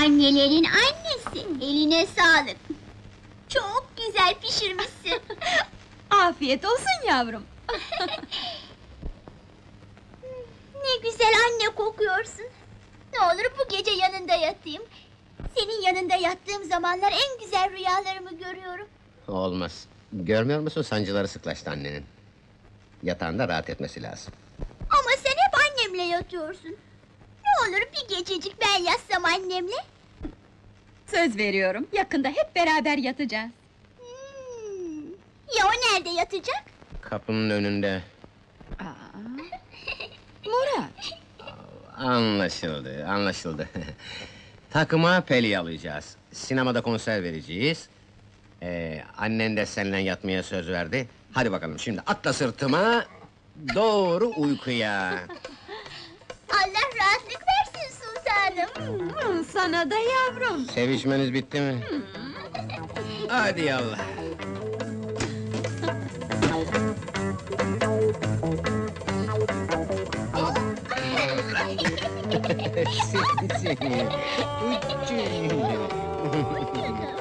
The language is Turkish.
Annelerin annesi, eline sağlık. Çok güzel pişirmişsin. Afiyet olsun yavrum. Ne güzel anne kokuyorsun. Ne olur bu gece yanında yatayım. Senin yanında yattığım zamanlar en güzel rüyalarımı görüyorum. Olmaz. Görmüyor musun, sancıları sıklaştı annenin. Yatağında rahat etmesi lazım. Ama sen hep annemle yatıyorsun. Ne olur bir gececik ben yatsam annemle. Söz veriyorum, yakında hep beraber yatacağız. Ya o nerede yatacak? Kapının önünde. Aa, Murat, Anlaşıldı, anlaşıldı. Takıma peli alacağız. Sinemada konser vereceğiz. Annen de seninle yatmaya söz verdi. Hadi bakalım, şimdi atla sırtıma, doğru uykuya. Allah rahatlık versin sultanım. sana da yavrum. Sevişmeniz bitti mi? Hadi yallah. Seni.